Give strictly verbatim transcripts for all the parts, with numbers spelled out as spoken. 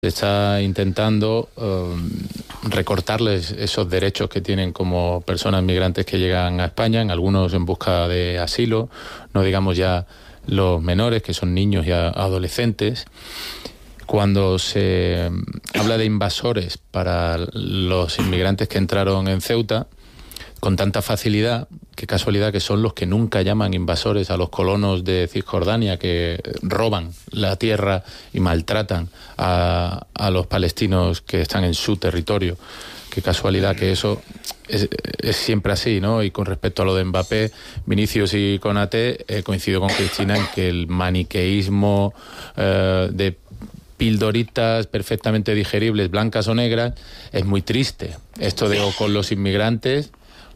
Se está intentando uh, recortarles esos derechos que tienen como personas migrantes que llegan a España, en algunos en busca de asilo, no digamos ya los menores, que son niños y adolescentes. Cuando se habla de invasores para los inmigrantes que entraron en Ceuta, con tanta facilidad, qué casualidad que son los que nunca llaman invasores a los colonos de Cisjordania que roban la tierra y maltratan a, a los palestinos que están en su territorio. Qué casualidad que eso es, es siempre así, ¿no? Y con respecto a lo de Mbappé, Vinicius y Konaté, eh, coincido con Cristina en que el maniqueísmo eh, de pildoritas perfectamente digeribles, blancas o negras, es muy triste. Esto de o con los inmigrantes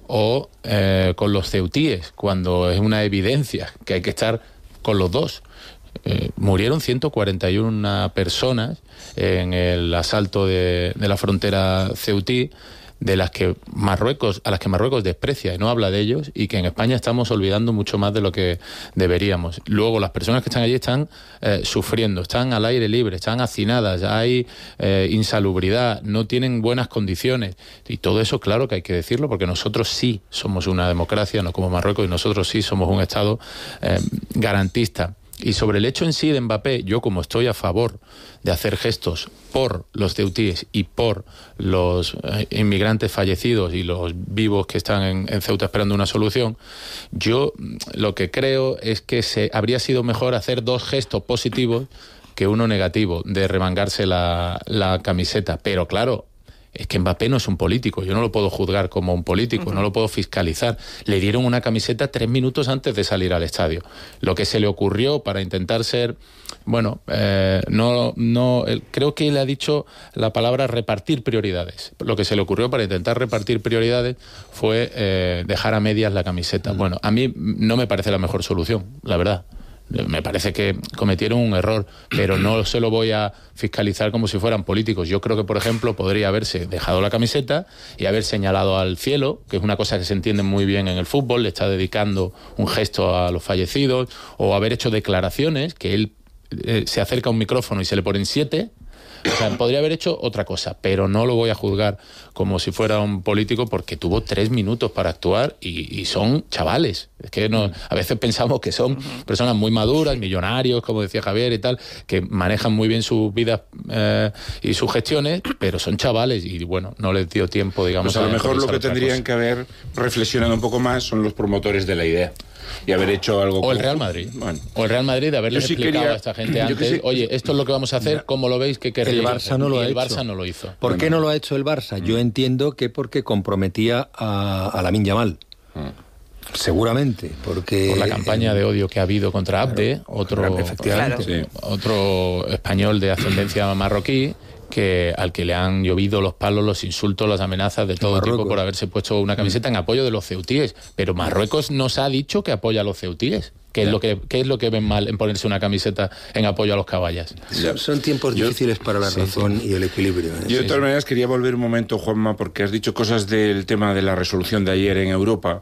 o eh, con los ceutíes, cuando es una evidencia que hay que estar con los dos. Eh, murieron ciento cuarenta y una personas en el asalto de, de la frontera ceutí, de las que Marruecos, a las que Marruecos desprecia y no habla de ellos, y que en España estamos olvidando mucho más de lo que deberíamos. Luego las personas que están allí están eh, sufriendo, están al aire libre, están hacinadas, hay eh, insalubridad, no tienen buenas condiciones, y todo eso claro que hay que decirlo, porque nosotros sí somos una democracia, no como Marruecos, y nosotros sí somos un Estado eh, garantista. Y sobre el hecho en sí de Mbappé, yo como estoy a favor de hacer gestos por los ceutíes y por los eh, inmigrantes fallecidos y los vivos que están en, en Ceuta esperando una solución, yo lo que creo es que se habría sido mejor hacer dos gestos positivos que uno negativo, de remangarse la, la camiseta. Pero claro, es que Mbappé no es un político, yo no lo puedo juzgar como un político, uh-huh. no lo puedo fiscalizar. Le dieron una camiseta tres minutos antes de salir al estadio. Lo que se le ocurrió para intentar ser, bueno, eh, no, no, creo que él ha dicho la palabra repartir prioridades. Lo que se le ocurrió para intentar repartir prioridades fue eh, dejar a medias la camiseta. Uh-huh. Bueno, a mí no me parece la mejor solución, la verdad. Me parece que cometieron un error, pero no se lo voy a fiscalizar como si fueran políticos. Yo creo que, por ejemplo, podría haberse dejado la camiseta y haber señalado al cielo, que es una cosa que se entiende muy bien en el fútbol, le está dedicando un gesto a los fallecidos, o haber hecho declaraciones, que él eh, se acerca a un micrófono y se le ponen siete. O sea, podría haber hecho otra cosa, pero no lo voy a juzgar como si fuera un político, porque tuvo tres minutos para actuar y, y son chavales. Es que no, a veces pensamos que son personas muy maduras, millonarios, como decía Javier y tal, que manejan muy bien sus vidas eh, y sus gestiones, pero son chavales y bueno, no les dio tiempo, digamos. Pues a lo mejor lo que tendrían cosa. que haber reflexionado un poco más son los promotores de la idea. Y haber hecho algo... O el Real Madrid. Bueno. O el Real Madrid de haberles sí explicado quería, a esta gente antes, sí, oye, esto es lo que vamos a hacer, ¿cómo lo veis? ¿Qué queréis? El Barça no lo ha el hecho. Barça no lo hizo. ¿Por bueno. qué no lo ha hecho el Barça? Yo entiendo que porque comprometía a, a Lamine Yamal. Mm. Seguramente, porque... Por la campaña de odio que ha habido contra Abde, claro, otro, efectivamente. Sí. otro español de ascendencia marroquí, que al que le han llovido los palos, los insultos, las amenazas de todo Marruecos. tipo por haberse puesto una camiseta en apoyo de los ceutíes. Pero Marruecos nos ha dicho que apoya a los ceutíes. ¿Qué es, lo que, ¿Qué es lo que ven mal en ponerse una camiseta en apoyo a los caballas? Son, son tiempos yo, difíciles para la sí, razón sí. y el equilibrio. ¿eh? Yo de sí, todas sí. maneras quería volver un momento, Juanma, porque has dicho cosas del tema de la resolución de ayer en Europa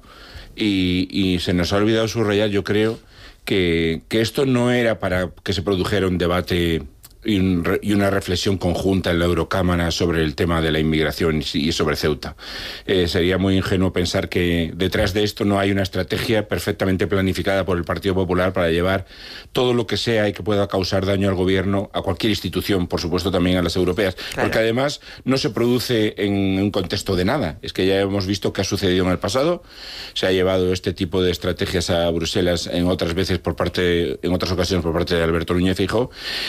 y, y se nos ha olvidado subrayar, yo creo, que, que esto no era para que se produjera un debate y, un, y una reflexión conjunta en la Eurocámara sobre el tema de la inmigración y sobre Ceuta. Eh, sería muy ingenuo pensar que detrás de esto no hay una estrategia perfectamente planificada por el Partido Popular para llevar todo lo que sea y que pueda causar daño al gobierno, a cualquier institución, por supuesto también a las europeas, claro. Porque además no se produce en un contexto de nada. Es que ya hemos visto que ha sucedido en el pasado, se ha llevado este tipo de estrategias a Bruselas en otras veces por parte, en otras ocasiones por parte de Alberto Núñez Feijóo,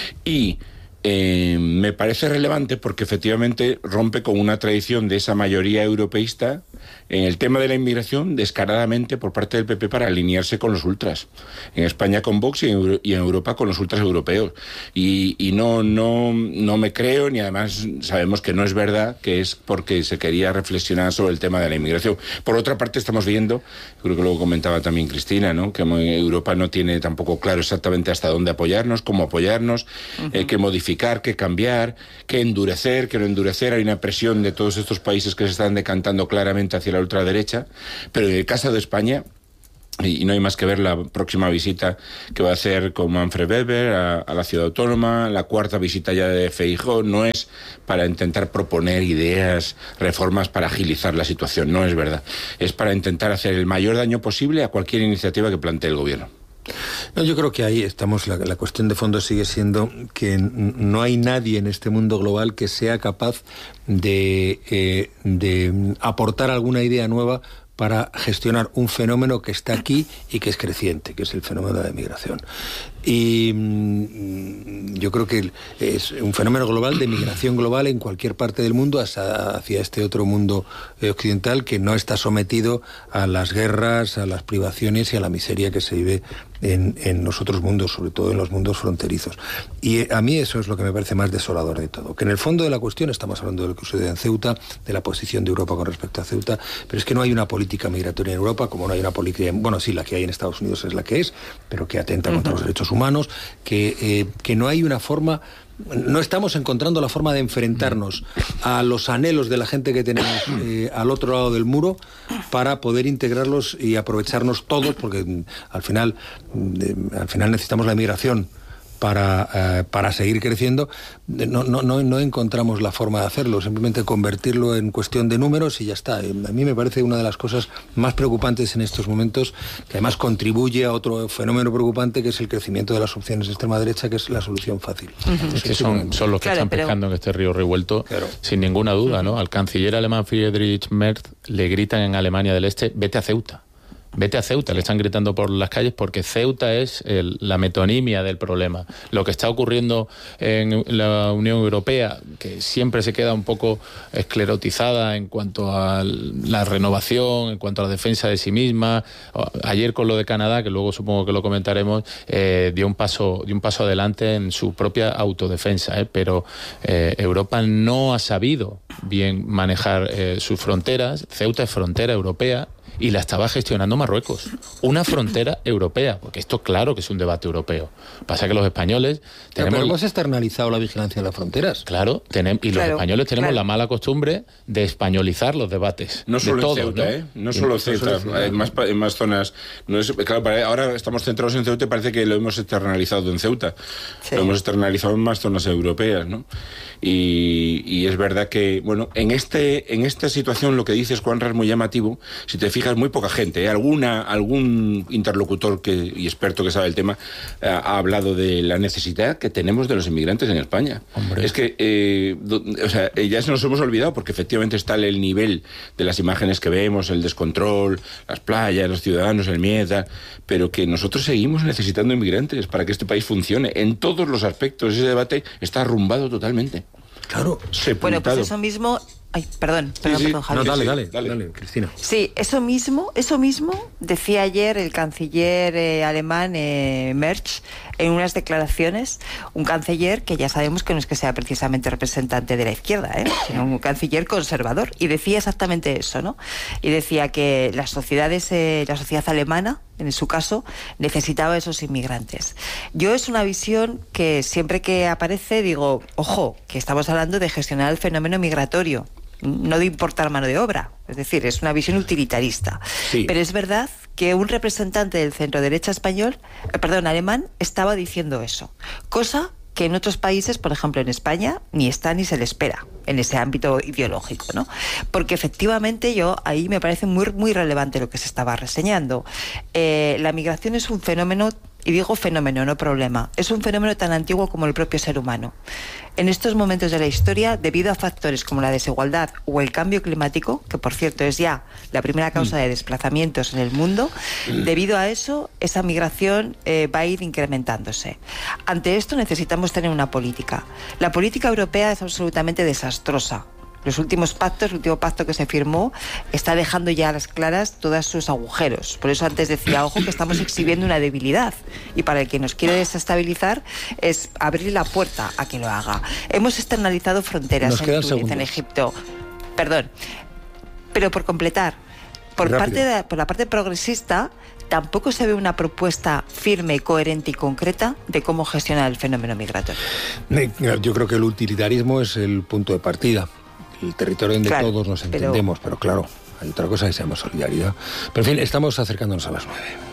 y Eh, me parece relevante porque efectivamente rompe con una tradición de esa mayoría europeísta en el tema de la inmigración descaradamente por parte del P P para alinearse con los ultras. En España con Vox y en, Euro- y en Europa con los ultras europeos. Y, y no, no, no me creo, ni además sabemos que no es verdad, que es porque se quería reflexionar sobre el tema de la inmigración. Por otra parte estamos viendo, creo que lo comentaba también Cristina, ¿no?, que Europa no tiene tampoco claro exactamente hasta dónde apoyarnos, cómo apoyarnos, uh-huh. eh, qué modificar, qué cambiar, qué endurecer, qué no endurecer. Hay una presión de todos estos países que se están decantando claramente hacia la ultraderecha, pero en el caso de España Y no hay más que ver la próxima visita que va a hacer con Manfred Weber a, a la ciudad autónoma, la cuarta visita ya de Feijóo. No es para intentar proponer ideas, reformas para agilizar la situación, no es verdad. Es para intentar hacer el mayor daño posible a cualquier iniciativa que plantee el gobierno. No, yo creo que ahí estamos, la, la cuestión de fondo sigue siendo que no hay nadie en este mundo global que sea capaz de, eh, de aportar alguna idea nueva para gestionar un fenómeno que está aquí y que es creciente, que es el fenómeno de la migración. Y mmm, yo creo que es un fenómeno global de migración global en cualquier parte del mundo hacia, hacia este otro mundo eh, occidental que no está sometido a las guerras, a las privaciones y a la miseria que se vive en, en los otros mundos, sobre todo en los mundos fronterizos. Y eh, a mí eso es lo que me parece más desolador de todo, que en el fondo de la cuestión estamos hablando de lo que sucede en Ceuta, de la posición de Europa con respecto a Ceuta, pero es que no hay una política migratoria en Europa, como no hay una política, bueno, sí, la que hay en Estados Unidos es la que es, pero que atenta contra uh-huh. los derechos humanos, que, eh, que no hay una forma, no estamos encontrando la forma de enfrentarnos a los anhelos de la gente que tenemos eh, al otro lado del muro para poder integrarlos y aprovecharnos todos, porque al final, eh, al final necesitamos la migración para, eh, para seguir creciendo. No, no, no, no encontramos la forma de hacerlo, simplemente convertirlo en cuestión de números y ya está. A mí me parece una de las cosas más preocupantes en estos momentos, que además contribuye a otro fenómeno preocupante, que es el crecimiento de las opciones de extrema derecha, que es la solución fácil. Uh-huh. Es que son, son los que claro, están pero... pescando en este río revuelto, claro. sin ninguna duda, ¿no? Al canciller alemán Friedrich Merz le gritan en Alemania del Este, vete a Ceuta. Vete a Ceuta, le están gritando por las calles porque Ceuta es el, la metonimia del problema. Lo que está ocurriendo en la Unión Europea, que siempre se queda un poco esclerotizada en cuanto a la renovación, en cuanto a la defensa de sí misma. Ayer con lo de Canadá, que luego supongo que lo comentaremos, eh, dio un paso, dio un paso adelante en su propia autodefensa, ¿eh? Pero eh, Europa no ha sabido bien manejar eh, sus fronteras. Ceuta es frontera europea y la estaba gestionando Marruecos. Una frontera europea, porque esto claro que es un debate europeo. Pasa que los españoles tenemos... Pero hemos externalizado la vigilancia de las fronteras. Claro, tenemos, y claro, los españoles tenemos claro. la mala costumbre de españolizar los debates. No solo de todos, en Ceuta, ¿no? ¿eh? No solo en Ceuta, en más, en más zonas. No es, claro, ahora estamos centrados en Ceuta y parece que lo hemos externalizado en Ceuta. Sí. Lo hemos externalizado en más zonas europeas, ¿no? Y, y es verdad que, bueno, en este en esta situación lo que dices, Juanra, es muy llamativo. Si te fijas, muy poca gente, ¿eh? Alguna, algún interlocutor que, y experto que sabe el tema eh, ha hablado de la necesidad que tenemos de los inmigrantes en España. Hombre. Es que, eh, do, o sea, ya se nos hemos olvidado porque efectivamente está el nivel de las imágenes que vemos, el descontrol, las playas, los ciudadanos, el miedo, pero que nosotros seguimos necesitando inmigrantes para que este país funcione en todos los aspectos. Ese debate está arrumbado totalmente. Claro, sepultado. Bueno, pues eso mismo... Ay, perdón, perdón, sí, sí. perdón, Javier. No, dale, dale, dale, dale, Cristina. Sí, eso mismo, eso mismo decía ayer el canciller eh, alemán eh, Merz en unas declaraciones, un canciller que ya sabemos que no es que sea precisamente representante de la izquierda, ¿eh? sino un canciller conservador, y decía exactamente eso, ¿no? Y decía que las sociedades, eh, la sociedad alemana, en su caso, necesitaba esos inmigrantes. Yo es una visión que siempre que aparece digo, ojo, que estamos hablando de gestionar el fenómeno migratorio, no de importar mano de obra, es decir, es una visión utilitarista. Sí. Pero es verdad que un representante del centro derecha español, eh, perdón, alemán, estaba diciendo eso, cosa que en otros países, por ejemplo en España, ni está ni se le espera en ese ámbito ideológico, ¿no? Porque efectivamente yo ahí me parece muy, muy relevante lo que se estaba reseñando. Eh, la migración es un fenómeno, y digo fenómeno, no problema, es un fenómeno tan antiguo como el propio ser humano. En estos momentos de la historia, debido a factores como la desigualdad o el cambio climático, que por cierto es ya la primera causa de desplazamientos en el mundo, debido a eso, esa migración eh, va a ir incrementándose. Ante esto necesitamos tener una política. La política europea es absolutamente desastrosa. Los últimos pactos, el último pacto que se firmó está dejando ya a las claras todos sus agujeros. Por eso antes decía, ojo, que estamos exhibiendo una debilidad. Y para el que nos quiere desestabilizar es abrir la puerta a que lo haga. Hemos externalizado fronteras en Túnez, en Egipto. Perdón. Pero por completar, por, parte de, por la parte progresista, tampoco se ve una propuesta firme, coherente y concreta de cómo gestionar el fenómeno migratorio. Yo creo que el utilitarismo es el punto de partida. El territorio donde claro, todos nos entendemos, pero... pero claro, hay otra cosa que se llama solidaridad. Pero en fin, estamos acercándonos a las nueve.